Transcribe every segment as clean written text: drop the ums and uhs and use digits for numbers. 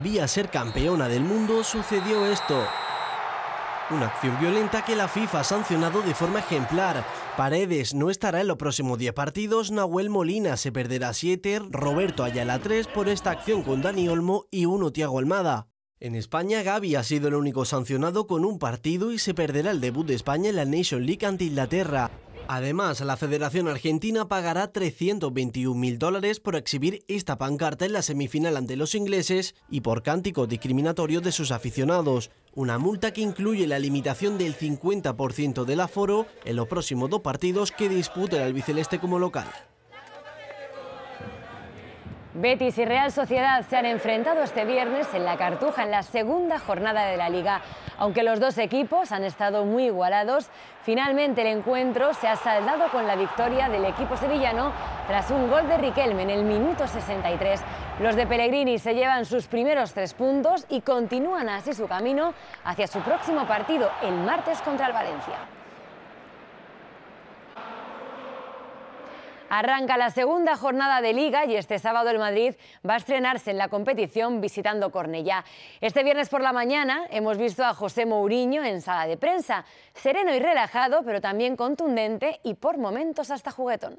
Vía ser campeona del mundo, sucedió esto. Una acción violenta que la FIFA ha sancionado de forma ejemplar. Paredes no estará en los próximos 10 partidos, Nahuel Molina se perderá 7, Roberto Ayala 3 por esta acción con Dani Olmo y 1 Thiago Almada. En España, Gavi ha sido el único sancionado con un partido y se perderá el debut de España en la Nations League ante Inglaterra. Además, la Federación Argentina pagará $321.000 por exhibir esta pancarta en la semifinal ante los ingleses y por cánticos discriminatorios de sus aficionados. Una multa que incluye la limitación del 50% del aforo en los próximos 2 partidos que dispute el albiceleste como local. Betis y Real Sociedad se han enfrentado este viernes en la Cartuja en la segunda jornada de la Liga. Aunque los dos equipos han estado muy igualados, finalmente el encuentro se ha saldado con la victoria del equipo sevillano tras un gol de Riquelme en el minuto 63. Los de Pellegrini se llevan sus primeros 3 puntos y continúan así su camino hacia su próximo partido el martes contra el Valencia. Arranca la segunda jornada de Liga y este sábado el Madrid va a estrenarse en la competición visitando Cornellá. Este viernes por la mañana hemos visto a José Mourinho en sala de prensa, sereno y relajado, pero también contundente y por momentos hasta juguetón.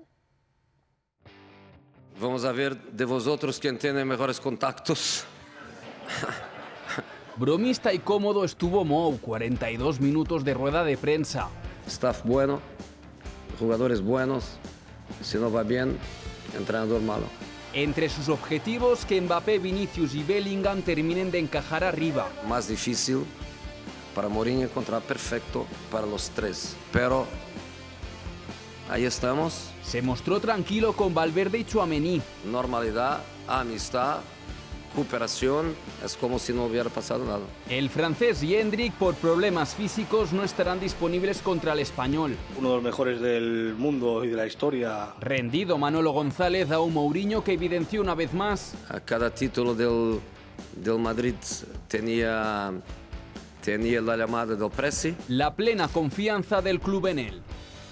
Vamos a ver de vosotros quién tiene mejores contactos. Bromista y cómodo estuvo Mou, 42 minutos de rueda de prensa. Staff bueno, jugadores buenos. Si no va bien, entrenador malo. Entre sus objetivos, que Mbappé, Vinicius y Bellingham terminen de encajar arriba. Más difícil para Mourinho encontrar perfecto para los 3. Pero ahí estamos. Se mostró tranquilo con Valverde y Tchouaméni. Normalidad, amistad, cooperación, es como si no hubiera pasado nada. El francés y Hendrik, por problemas físicos, no estarán disponibles contra el Español. Uno de los mejores del mundo y de la historia. Rendido Manolo González a un Mourinho que evidenció una vez más. A cada título del Madrid tenía la llamada del Presi. La plena confianza del club en él.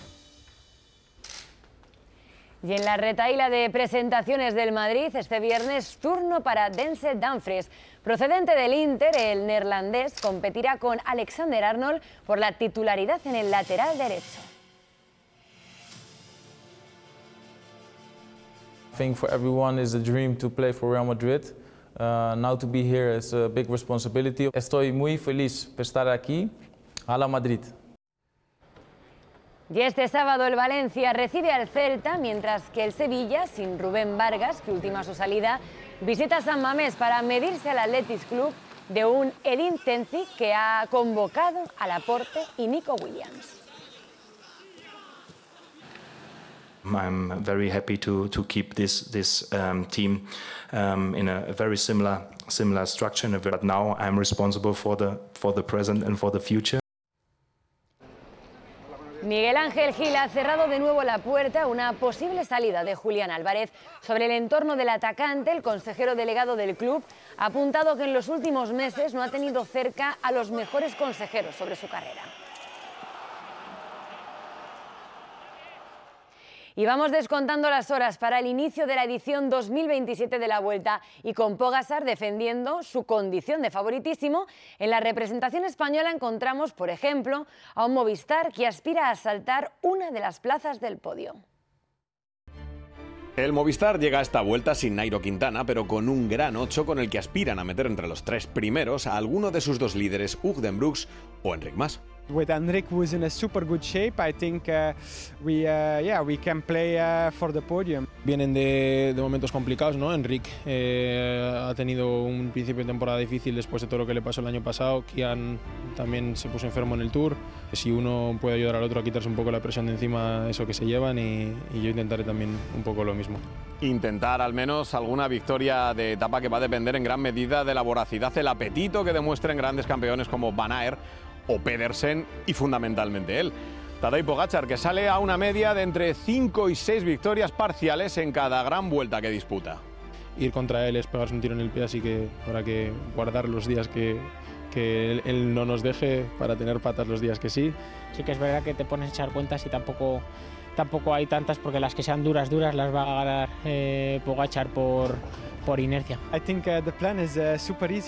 Y en la retahíla de presentaciones del Madrid, este viernes, turno para Denzel Dumfries. Procedente del Inter, el neerlandés competirá con Alexander Arnold por la titularidad en el lateral derecho. I think for everyone is a dream to play for Real Madrid. Now to be here is a big responsibility. Estoy muy feliz por estar aquí. A la Madrid. Y este sábado el Valencia recibe al Celta, mientras que el Sevilla, sin Rubén Vargas, que ultima su salida, visita San Mamés para medirse al Athletic Club de un Edin Terzic que ha convocado a Laporte y Nico Williams. I'm very happy to keep this team in a very similar structure, but now I'm responsible for the present and for the future. Miguel Ángel Gil ha cerrado de nuevo la puerta a una posible salida de Julián Álvarez. Sobre el entorno del atacante, el consejero delegado del club ha apuntado que en los últimos meses no ha tenido cerca a los mejores consejeros sobre su carrera. Y vamos descontando las horas para el inicio de la edición 2027 de la Vuelta y con Pogačar defendiendo su condición de favoritísimo. En la representación española encontramos, por ejemplo, a un Movistar que aspira a asaltar una de las plazas del podio. El Movistar llega a esta vuelta sin Nairo Quintana, pero con un gran 8 con el que aspiran a meter entre los 3 primeros a alguno de sus 2 líderes, Hug den Brooks o Enric Mas. With Enric, who's in a super good shape, I think we can play for the podium. Vienen de momentos complicados, ¿no? Enric ha tenido un principio de temporada difícil después de todo lo que le pasó el año pasado. Kian también se puso enfermo en el Tour. Si uno puede ayudar al otro a quitarse un poco la presión de encima, eso que se llevan, y yo intentaré también un poco lo mismo. Intentar al menos alguna victoria de etapa que va a depender en gran medida de la voracidad, el apetito que demuestren grandes campeones como Van Aert o Pedersen y fundamentalmente él. Tadej Pogačar, que sale a una media de entre 5 y 6 victorias parciales en cada gran vuelta que disputa. Ir contra él es pegarse un tiro en el pie, así que habrá que guardar los días que él no nos deje para tener patas los días que sí. Sí que es verdad que te pones a echar cuentas y tampoco hay tantas, porque las que sean duras las va a ganar Pogačar por inercia. I think the plan is super easy.